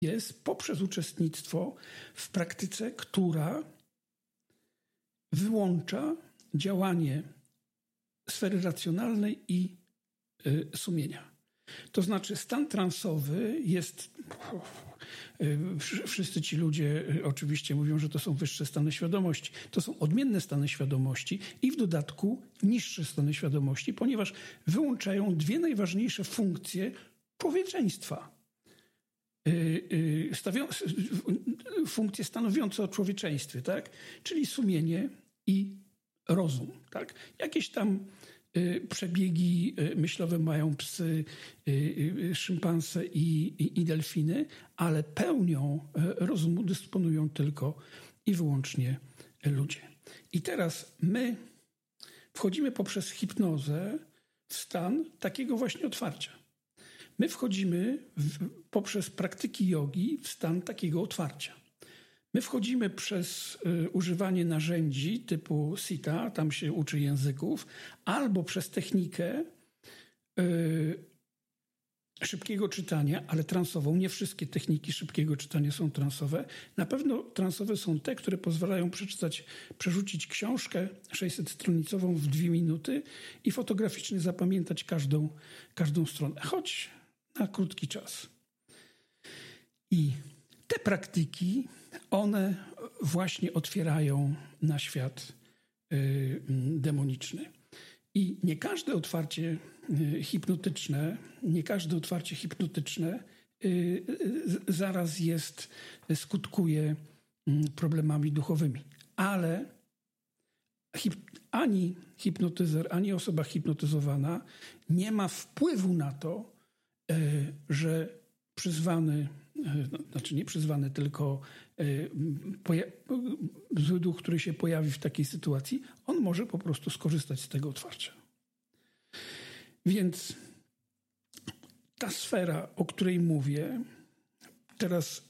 jest poprzez uczestnictwo w praktyce, która wyłącza działanie sfery racjonalnej i sumienia. To znaczy stan transowy jest... Wszyscy ci ludzie oczywiście mówią, że to są wyższe stany świadomości. To są odmienne stany świadomości i w dodatku niższe stany świadomości, ponieważ wyłączają dwie najważniejsze funkcje człowieczeństwa. Funkcje stanowiące o człowieczeństwie, tak? Czyli sumienie i rozum. Tak? Jakieś tam przebiegi myślowe mają psy, szympanse i delfiny, ale pełnią rozumu dysponują tylko i wyłącznie ludzie. I teraz my wchodzimy poprzez hipnozę w stan takiego właśnie otwarcia. My wchodzimy poprzez praktyki jogi w stan takiego otwarcia. My wchodzimy przez używanie narzędzi typu Sita, tam się uczy języków, albo przez technikę szybkiego czytania, ale transową. Nie wszystkie techniki szybkiego czytania są transowe. Na pewno transowe są te, które pozwalają przerzucić książkę 600-stronicową w 2 minuty i fotograficznie zapamiętać każdą stronę, choć na krótki czas. I te praktyki, one właśnie otwierają na świat demoniczny. I nie każde otwarcie hipnotyczne zaraz skutkuje problemami duchowymi. Ale ani hipnotyzer, ani osoba hipnotyzowana nie ma wpływu na to, że przyzwany, nie przyzwany, tylko zły duch, który się pojawi w takiej sytuacji, on może po prostu skorzystać z tego otwarcia. Więc ta sfera, o której mówię, teraz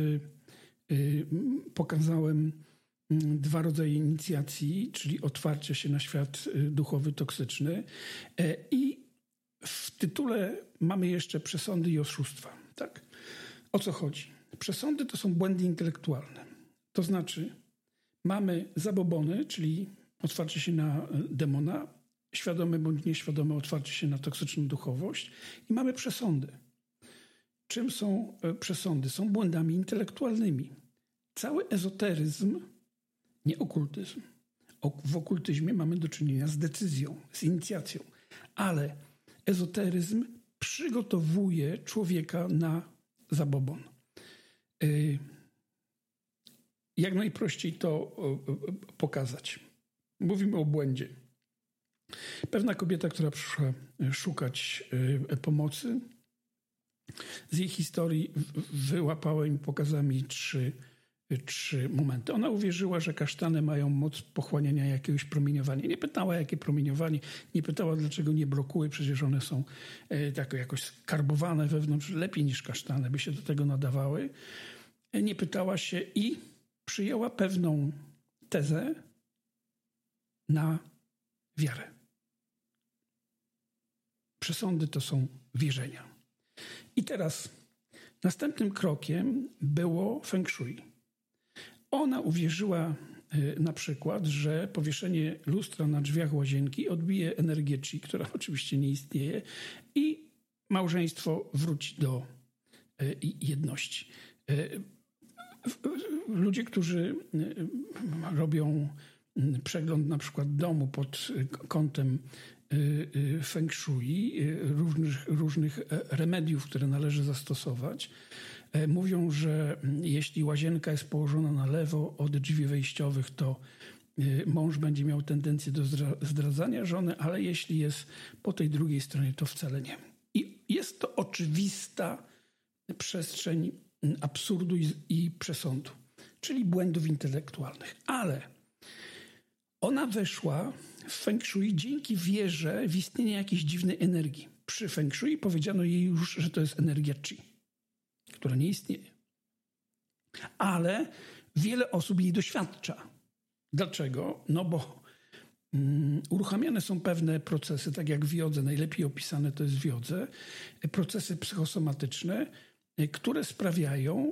pokazałem 2 rodzaje inicjacji, czyli otwarcie się na świat duchowy, toksyczny i w tytule mamy jeszcze przesądy i oszustwa. Tak? O co chodzi? Przesądy to są błędy intelektualne. To znaczy mamy zabobony, czyli otwarcie się na demona, świadome bądź nieświadome otwarcie się na toksyczną duchowość i mamy przesądy. Czym są przesądy? Są błędami intelektualnymi. Cały ezoteryzm, nie okultyzm. W okultyzmie mamy do czynienia z decyzją, z inicjacją, ale ezoteryzm przygotowuje człowieka na zabobon. Jak najprościej to pokazać. Mówimy o błędzie. Pewna kobieta, która przyszła szukać pomocy, z jej historii wyłapałem i pokazała mi trzy momenty. Ona uwierzyła, że kasztany mają moc pochłaniania jakiegoś promieniowania. Nie pytała, jakie promieniowanie, nie pytała, dlaczego nie blokuły, przecież one są jakoś skarbowane wewnątrz, lepiej niż kasztany, by się do tego nadawały. Nie pytała się i przyjęła pewną tezę na wiarę. Przesądy to są wierzenia. I teraz następnym krokiem było feng shui. Ona uwierzyła na przykład, że powieszenie lustra na drzwiach łazienki odbije energię chi, która oczywiście nie istnieje, i małżeństwo wróci do jedności. Ludzie, którzy robią przegląd na przykład domu pod kątem feng shui, różnych remediów, które należy zastosować, mówią, że jeśli łazienka jest położona na lewo od drzwi wejściowych, to mąż będzie miał tendencję do zdradzania żony, ale jeśli jest po tej drugiej stronie, to wcale nie. I jest to oczywista przestrzeń absurdu i przesądu, czyli błędów intelektualnych. Ale ona weszła w feng shui dzięki wierze w istnienie jakiejś dziwnej energii. Przy feng shui powiedziano jej już, że to jest energia chi, która nie istnieje. Ale wiele osób jej doświadcza. Dlaczego? No bo uruchamiane są pewne procesy, tak jak w jodze, najlepiej opisane to jest w jodze, procesy psychosomatyczne, które sprawiają,